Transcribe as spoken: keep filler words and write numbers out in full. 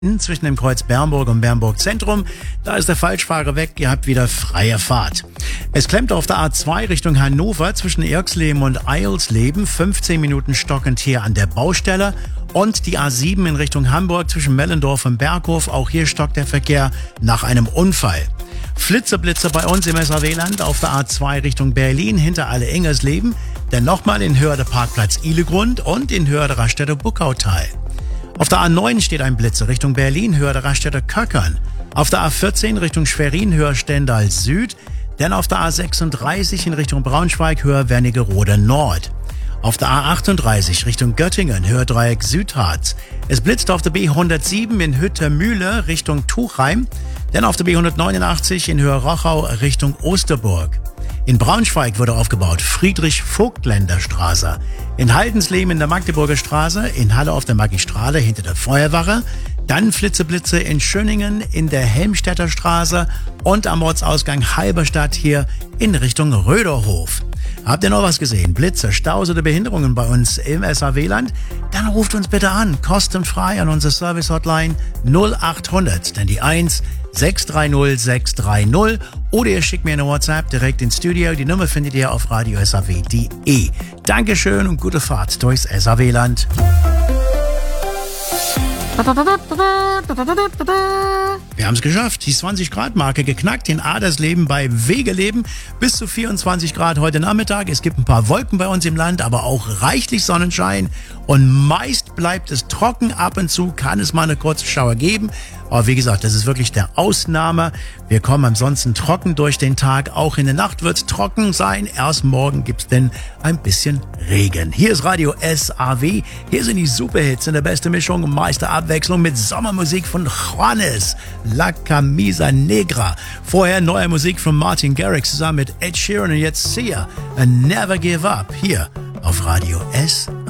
zwischen dem Kreuz Bernburg und Bernburg Zentrum. Da ist der Falschfahrer weg, ihr habt wieder freie Fahrt. Es klemmt auf der A zwei Richtung Hannover zwischen Irksleben und Eilsleben, fünfzehn Minuten stockend hier an der Baustelle. Und die A sieben in Richtung Hamburg zwischen Mellendorf und Berghof, auch hier stockt der Verkehr nach einem Unfall. Flitzeblitze bei uns im S A W-Land auf der A zwei Richtung Berlin hinter Alle-Ingersleben, dann nochmal in Hörde Parkplatz Ihlegrund und in Hörde Raststätte Buckautal. Auf der A neun steht ein Blitzer Richtung Berlin, Hörde Raststätte Köckern. Auf der A vierzehn Richtung Schwerin, Höher Stendal Süd. Dann auf der A sechsunddreißig in Richtung Braunschweig, Höher Wernigerode Nord. Auf der A achtunddreißig Richtung Göttingen, Höher Dreieck Südharz. Es blitzt auf der B hundertsieben in Hütte-Mühle Richtung Tuchheim. Dann auf der B hundertneunundachtzig in Höher Rochau Richtung Osterburg. In Braunschweig wurde aufgebaut Friedrich-Vogtländer-Straße. In Haldensleben in der Magdeburger Straße, in Halle auf der Magistrale hinter der Feuerwache. Dann Flitzeblitze in Schöningen in der Helmstädter Straße und am Ortsausgang Halberstadt hier in Richtung Röderhof. Habt ihr noch was gesehen? Blitze, Staus oder Behinderungen bei uns im S A W-Land? Dann ruft uns bitte an, kostenfrei an unsere Service-Hotline null achthundert, denn die eins sechs drei null sechs drei null oder ihr schickt mir eine WhatsApp direkt ins Studio. Die Nummer findet ihr auf radio s a w punkt d e. Dankeschön und gute Fahrt durchs S A W-Land. Wir haben es geschafft, die zwanzig Grad Marke geknackt, in Adersleben bei Wegeleben bis zu vierundzwanzig Grad heute Nachmittag. Es gibt ein paar Wolken bei uns im Land, aber auch reichlich Sonnenschein und meist bleibt es trocken. Ab und zu kann es mal eine kurze Schauer geben, aber wie gesagt, das ist wirklich der Ausnahme. Wir kommen ansonsten trocken durch den Tag, auch in der Nacht wird es trocken sein. Erst morgen gibt's denn ein bisschen Regen. Hier ist Radio S A W, hier sind die Superhits in der besten Mischung und meiste Abwechslung mit Sommermusik von Juanes, La Camisa Negra. Vorher neue Musik von Martin Garrix zusammen mit Ed Sheeran und jetzt Sia, and Never Give Up, hier auf Radio S A W.